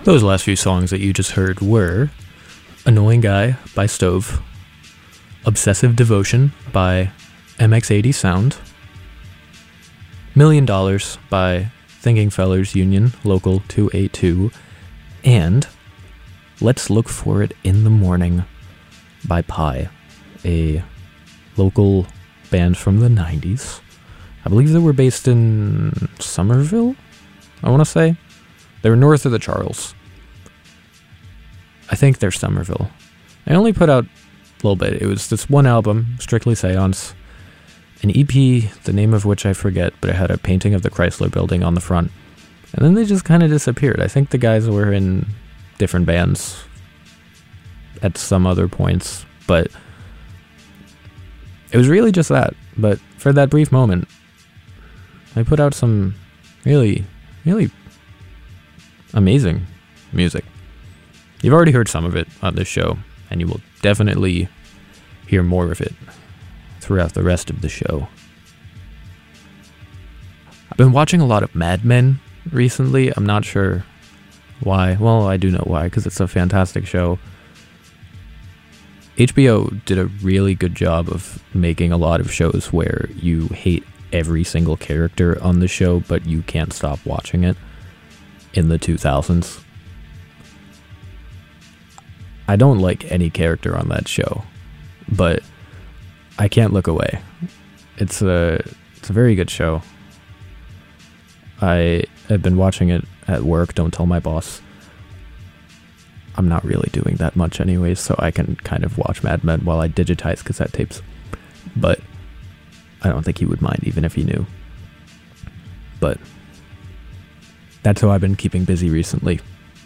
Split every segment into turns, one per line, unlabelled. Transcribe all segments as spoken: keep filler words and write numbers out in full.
Those last few songs that you just heard were Annoying Guy by Stove, Obsessive Devotion by M X eighty Sound, Million Dollars by Thinking Fellers Union Local two eighty-two, and Let's Look For It in the Morning by Pi, a local band from the nineties. I believe they were based in Somerville, I want to say. They were north of the Charles. I think they're Somerville. They only put out a little bit. It was this one album, Strictly Seance, an E P, the name of which I forget, but it had a painting of the Chrysler Building on the front. And then they just kind of disappeared. I think the guys were in different bands at some other points, but it was really just that. But for that brief moment, they put out some really, really amazing music. You've already heard some of it on this show, and you will definitely hear more of it throughout the rest of the show. I've been watching a lot of Mad Men recently. I'm not sure why. Well, I do know why, because it's a fantastic show. H B O did a really good job of making a lot of shows where you hate every single character on the show, but you can't stop watching it in the two thousands. I don't like any character on that show, but I can't look away. It's a it's a very good show. I have been watching it at work. Don't tell my boss. I'm not really doing that much anyways, so I can kind of watch Mad Men while I digitize cassette tapes. But I don't think he would mind, even if he knew. But that's how I've been keeping busy recently.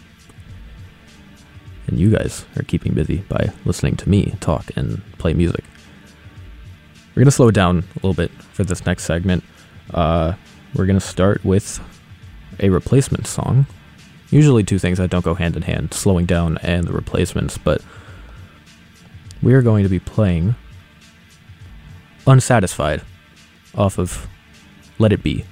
And you guys are keeping busy by listening to me talk and play music. We're going to slow it down a little bit for this next segment. Uh, we're going to start with a replacement song. Usually two things that don't go hand in hand, slowing down and the replacements, but we are going to be playing Unsatisfied off of Let It Be.